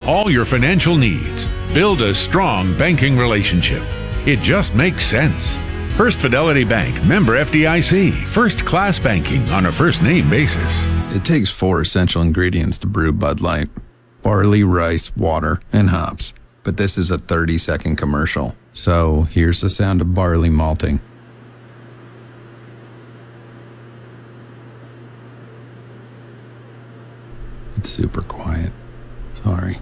all your financial needs. Build a strong banking relationship. It just makes sense. First Fidelity Bank, member FDIC, first-class banking on a first-name basis. It takes 4 essential ingredients to brew Bud Light: barley, rice, water, and hops. But this is a 30-second commercial. So here's the sound of barley malting. It's super quiet. Sorry.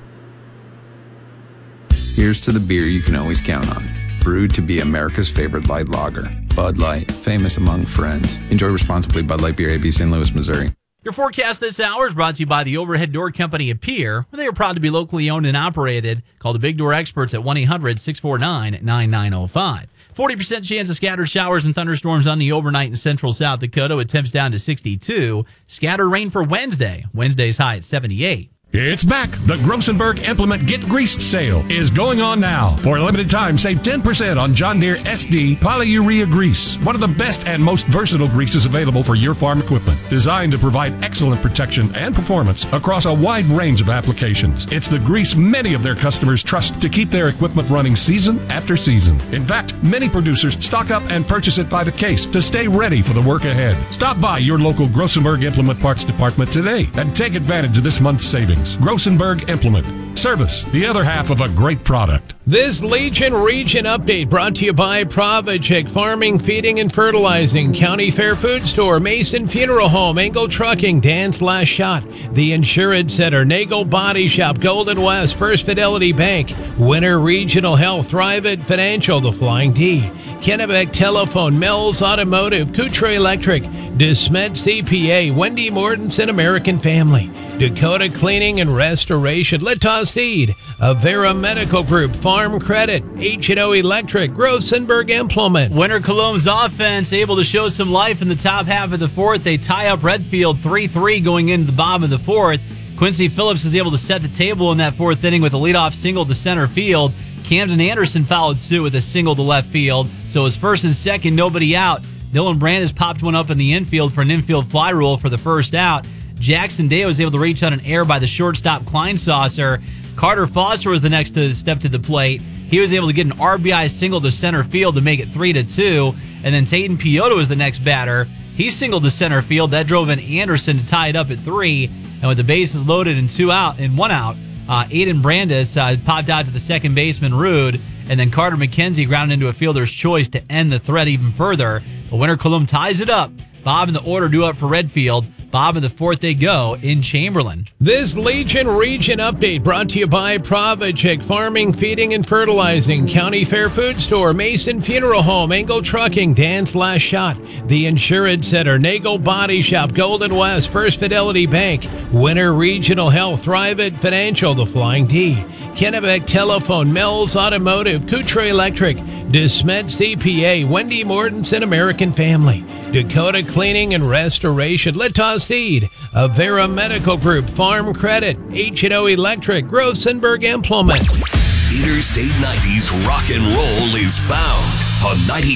Here's to the beer you can always count on. Brewed to be America's favorite light lager. Bud Light, famous among friends. Enjoy responsibly. Bud Light Beer, AB St. Louis, Missouri. Your forecast this hour is brought to you by the Overhead Door Company of Pierre. They are proud to be locally owned and operated. Call the Big Door experts at 1-800-649-9905. 40% chance of scattered showers and thunderstorms on the overnight in central South Dakota with temps down to 62. Scattered rain for Wednesday. Wednesday's high at 78. It's back. The Grossenberg Implement Get Greased sale is going on now. For a limited time, save 10% on John Deere SD polyurea grease. One of the best and most versatile greases available for your farm equipment. Designed to provide excellent protection and performance across a wide range of applications. It's the grease many of their customers trust to keep their equipment running season after season. In fact, many producers stock up and purchase it by the case to stay ready for the work ahead. Stop by your local Grossenberg Implement Parts Department today and take advantage of this month's savings. Grossenberg Implement. Service, the other half of a great product. This Legion Region Update brought to you by Pravacek Farming, Feeding, and Fertilizing, County Fair Food Store, Mason Funeral Home, Engel Trucking, Dan's Last Shot, The Insurance Center, Nagel Body Shop, Golden West, First Fidelity Bank, Winter Regional Health, Thrivent Financial, The Flying D, Kennebec Telephone, Mills Automotive, Coutre Electric, DeSmet CPA, Wendy Mortensen, American Family, Dakota Cleaning and Restoration, Littos Seed, Avera Medical Group, Farm Credit, H&O Electric, Grossenberg Implement. Winter Cologne's offense able to show some life in the top half of the fourth. They tie up Redfield 3-3 going into the bottom of the fourth. Quincy Phillips is able to set the table in that fourth inning with a leadoff single to center field. Camden Anderson followed suit with a single to left field. So his first and second, nobody out. Dylan Brandis popped one up in the infield for an infield fly rule for the first out. Jackson Day was able to reach on an error by the shortstop Kleinsasser. Carter Foster was the next to step to the plate. He was able to get an RBI single to center field to make it 3-2. And then Tayton Piotto was the next batter. He singled to center field. That drove in Anderson to tie it up at 3. And with the bases loaded and 1 out, Aiden Brandis popped out to the second baseman, Rude. And then Carter McKenzie grounded into a fielder's choice to end the threat even further. But Winter Cologne ties it up. Bob in the order due up for Redfield. Bob in the fourth they go in Chamberlain. This Legion Region Update brought to you by Pravacek Farming, Feeding, and Fertilizing, County Fair Food Store, Mason Funeral Home, Engel Trucking, Dan's Last Shot, The Insurance Center, Nagel Body Shop, Golden West, First Fidelity Bank, Winter Regional Health, Thrivent Financial, The Flying D, Kennebec Telephone, Mills Automotive, Coutre Electric, DeSmet CPA, Wendy Mortensen, American Family, Dakota Cleaning and Restoration, Littos Seed, Avera Medical Group, Farm Credit, H&O Electric, Grossenberg Implement. Interstate 90's rock and roll is found on 90.